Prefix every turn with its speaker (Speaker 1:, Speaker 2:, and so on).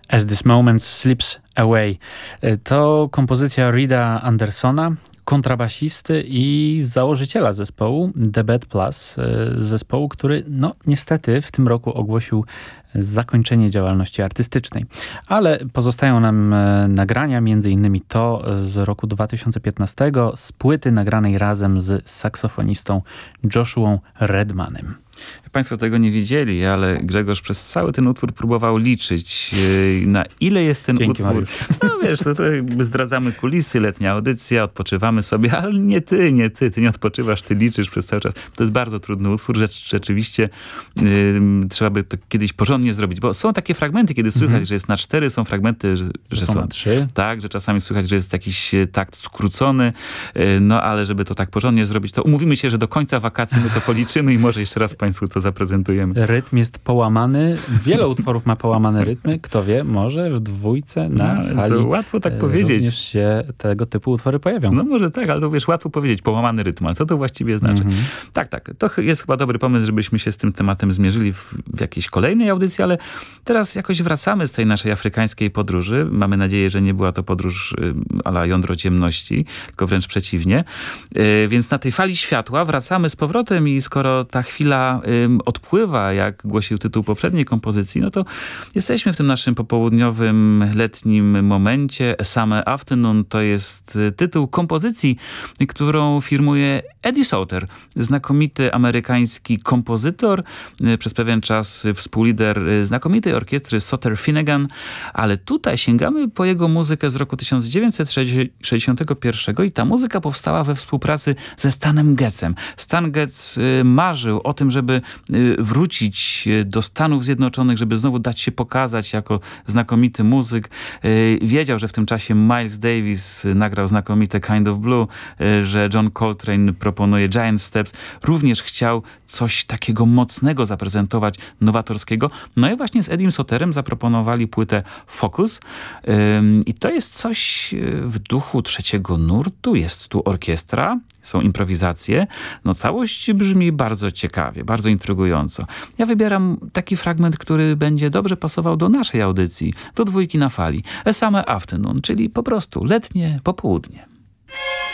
Speaker 1: As This Moment Slips Away. To kompozycja Reeda Andersona, kontrabasisty i założyciela zespołu The Bad Plus, zespołu, który no niestety w tym roku ogłosił zakończenie działalności artystycznej. Ale pozostają nam nagrania, między innymi to z roku 2015 z płyty nagranej razem z saksofonistą Joshua Redmanem.
Speaker 2: Państwo tego nie wiedzieli, ale Grzegorz przez cały ten utwór próbował liczyć, na ile jest ten
Speaker 1: Dzięki,
Speaker 2: utwór.
Speaker 1: Mariusz.
Speaker 2: No wiesz, to jakby zdradzamy kulisy, letnia audycja, odpoczywamy sobie, ale nie ty nie odpoczywasz, ty liczysz przez cały czas. To jest bardzo trudny utwór, rzeczywiście trzeba by to kiedyś porządnie zrobić, bo są takie fragmenty, kiedy słychać, że jest na 4, są fragmenty, że
Speaker 1: są na 3.
Speaker 2: Tak, że czasami słychać, że jest jakiś takt skrócony, no ale żeby to tak porządnie zrobić, to umówimy się, że do końca wakacji my to policzymy i może jeszcze raz Państwu to zaprezentujemy.
Speaker 1: Rytm jest połamany. Wiele utworów ma połamane rytmy. Kto wie, może w dwójce na fali
Speaker 2: łatwo tak powiedzieć.
Speaker 1: również się tego typu utwory pojawią.
Speaker 2: No może tak, ale to wiesz, łatwo powiedzieć, połamany rytm, ale co to właściwie znaczy? Tak, to jest chyba dobry pomysł, żebyśmy się z tym tematem zmierzyli w jakiejś kolejnej audycji, ale teraz jakoś wracamy z tej naszej afrykańskiej podróży. Mamy nadzieję, że nie była to podróż a la jądro ciemności, tylko wręcz przeciwnie. Więc na tej fali światła wracamy z powrotem i skoro ta chwila odpływa, jak głosił tytuł poprzedniej kompozycji, no to jesteśmy w tym naszym popołudniowym, letnim momencie. A Summer Afternoon to jest tytuł kompozycji, którą firmuje Eddie Sauter, znakomity amerykański kompozytor, przez pewien czas współlider znakomitej orkiestry Sauter Finnegan, ale tutaj sięgamy po jego muzykę z roku 1961 i ta muzyka powstała we współpracy ze Stanem Getzem. Stan Getz marzył o tym, żeby wrócić do Stanów Zjednoczonych, żeby znowu dać się pokazać jako znakomity muzyk. Wiedział, że w tym czasie Miles Davis nagrał znakomite Kind of Blue, że John Coltrane proponuje Giant Steps. Również chciał coś takiego mocnego zaprezentować, nowatorskiego. No i właśnie z Eddiem Sauterem zaproponowali płytę Focus. I to jest coś w duchu trzeciego nurtu. Jest tu orkiestra, są improwizacje. No całość brzmi bardzo ciekawie, bardzo intrygująco. Ja wybieram taki fragment, który będzie dobrze pasował do naszej audycji, do dwójki na fali. A Summer Afternoon, czyli po prostu letnie popołudnie.